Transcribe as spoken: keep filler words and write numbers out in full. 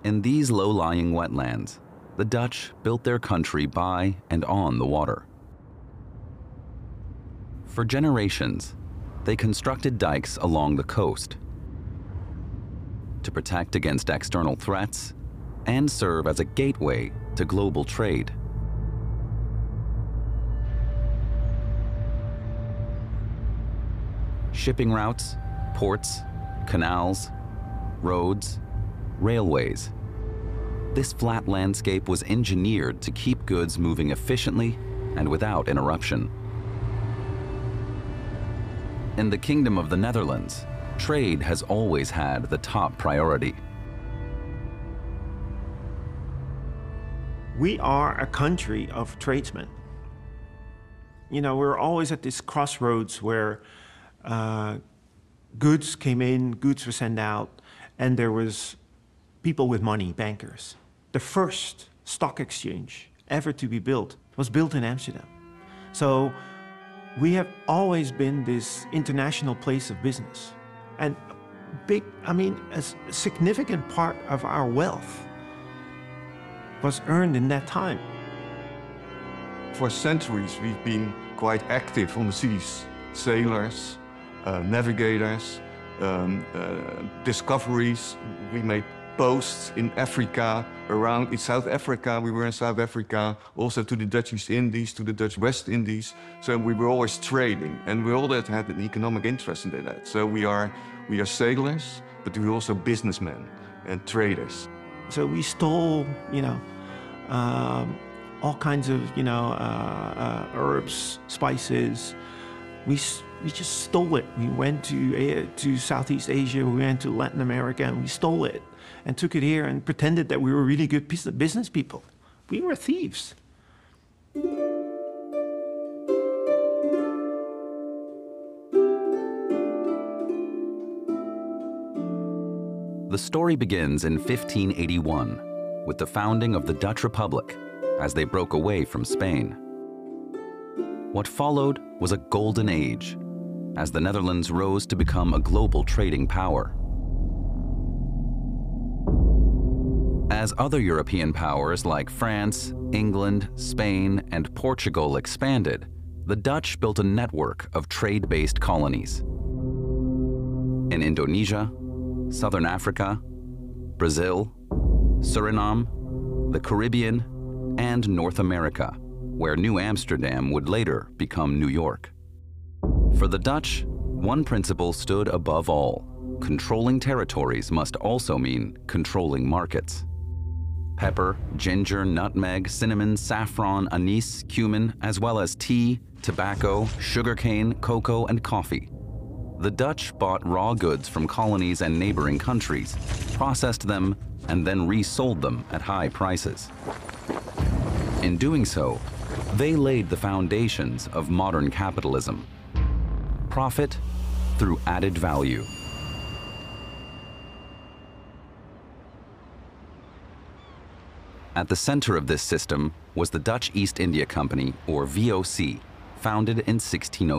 In these low-lying wetlands, the Dutch built their country by and on the water. For generations, they constructed dikes along the coast to protect against external threats and serve as a gateway to global trade. Shipping routes, ports, canals, roads, railways. This flat landscape was engineered to keep goods moving efficiently and without interruption. In the Kingdom of the Netherlands, trade has always had the top priority. We are a country of tradesmen. You know, we're always at this crossroads where uh, goods came in, goods were sent out, and there was people with money, bankers. The first stock exchange ever to be built was built in Amsterdam. So we have always been this international place of business. And big, I mean, a significant part of our wealth was earned in that time. For centuries, we've been quite active on the seas. Sailors, uh, navigators, um, uh, discoveries. We made posts in Africa, around in South Africa. We were in South Africa, also to the Dutch East Indies, to the Dutch West Indies. So we were always trading, and we all that had an economic interest in that. So we are, we are sailors, but we're also businessmen and traders. So we stole, you know, um, all kinds of, you know, uh, uh, herbs, spices. We, we just stole it. We went to, uh, to Southeast Asia, we went to Latin America, and we stole it and took it here and pretended that we were really good business people. We were thieves. The story begins in fifteen eighty-one with the founding of the Dutch Republic as they broke away from Spain. What followed was a golden age as the Netherlands rose to become a global trading power. As other European powers like France, England, Spain, and Portugal expanded, the Dutch built a network of trade-based colonies. In Indonesia, Southern Africa, Brazil, Suriname, the Caribbean, and North America, where New Amsterdam would later become New York. For the Dutch, one principle stood above all. Controlling territories must also mean controlling markets. Pepper, ginger, nutmeg, cinnamon, saffron, anise, cumin, as well as tea, tobacco, sugarcane, cocoa, and coffee. The Dutch bought raw goods from colonies and neighboring countries, processed them, and then resold them at high prices. In doing so, they laid the foundations of modern capitalism. Profit through added value. At the center of this system was the Dutch East India Company, or V O C, founded in sixteen oh